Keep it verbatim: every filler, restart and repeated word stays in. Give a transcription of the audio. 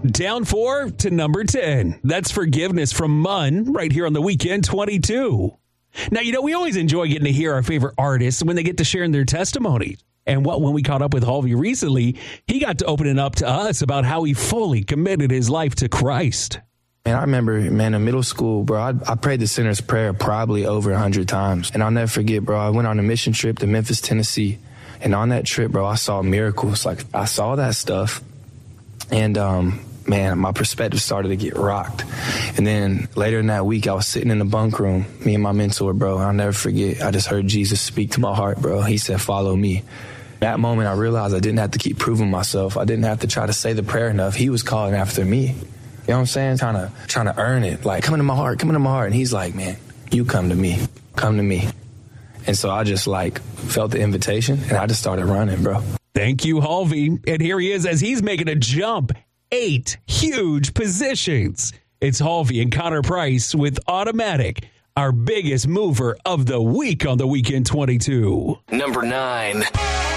Down four to number ten. That's Forgiveness from Munn right here on the Weekend twenty-two. Now, you know, we always enjoy getting to hear our favorite artists when they get to share their testimonies. And what when we caught up with Halvey recently, he got to open it up to us about how he fully committed his life to Christ. Man, I remember, man, in middle school, bro, I, I prayed the sinner's prayer probably over a hundred times. And I'll never forget, bro, I went on a mission trip to Memphis, Tennessee. And on that trip, bro, I saw miracles. Like, I saw that stuff. And, um, man, my perspective started to get rocked. And then later in that week, I was sitting in the bunk room, me and my mentor, bro. I'll never forget. I just heard Jesus speak to my heart, bro. He said, follow me. That moment, I realized I didn't have to keep proving myself. I didn't have to try to say the prayer enough. He was calling after me. You know what I'm saying? Trying to, trying to earn it. Like, come into my heart, come into my heart. And he's like, man, you come to me. Come to me. And so I just, like, felt the invitation, and I just started running, bro. Thank you, Halvey. And here he is as he's making a jump. Eight huge positions. It's Halvey and Connor Price with Automatic, our biggest mover of the week on the Weekend twenty-two. Number nine.